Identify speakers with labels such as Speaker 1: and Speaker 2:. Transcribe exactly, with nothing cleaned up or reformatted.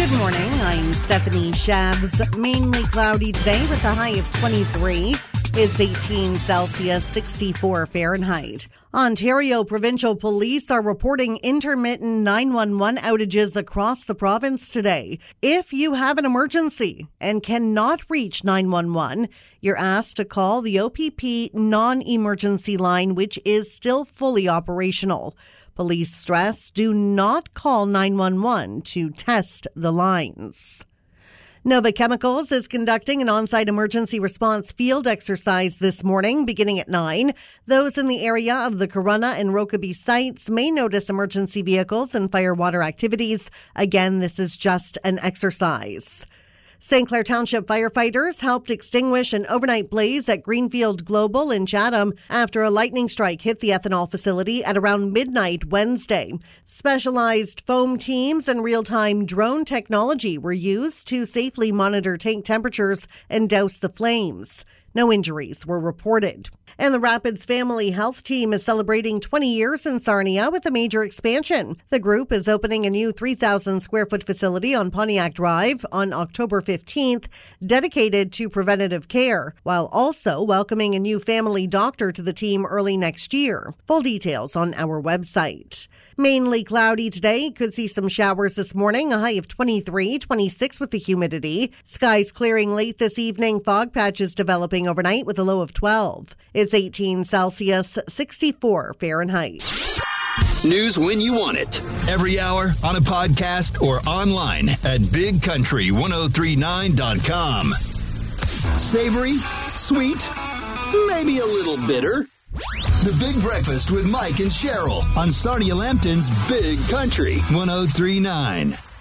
Speaker 1: Good morning. I'm Stephanie Shabs. Mainly cloudy today with a high of twenty-three. It's eighteen Celsius, sixty-four Fahrenheit. Ontario Provincial Police are reporting intermittent nine one one outages across the province today. If you have an emergency and cannot reach nine one one, you're asked to call the O P P non-emergency line, which is still fully operational. Police stress, do not call nine one one to test the lines. Nova Chemicals is conducting an on-site emergency response field exercise this morning, beginning at nine. Those in the area of the Corunna and Rokeby sites may notice emergency vehicles and firewater activities. Again, this is just an exercise. Saint Clair Township firefighters helped extinguish an overnight blaze at Greenfield Global in Chatham after a lightning strike hit the ethanol facility at around midnight Wednesday. Specialized foam teams and real-time drone technology were used to safely monitor tank temperatures and douse the flames. No injuries were reported. And the Rapids Family Health Team is celebrating twenty years in Sarnia with a major expansion. The group is opening a new three thousand square foot facility on Pontiac Drive on October fifteenth, dedicated to preventative care, while also welcoming a new family doctor to the team early next year. Full details on our website. Mainly cloudy today. Could see some showers this morning. A high of twenty-three, twenty-six with the humidity. Skies clearing late this evening. Fog patches developing overnight with a low of twelve. It's eighteen Celsius, sixty-four Fahrenheit.
Speaker 2: News when you want it. Every hour on a podcast or online at big country ten thirty-nine dot com. Savory, sweet, maybe a little bitter. The Big Breakfast with Mike and Cheryl on Sarnia Lambton's Big Country ten thirty-nine.